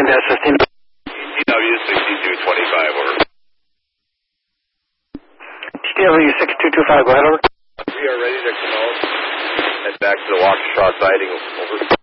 CMS 15. TW 6225, over. TW 6225, go ahead, over. We are ready to come out. Head back to the Waukesha siding, over.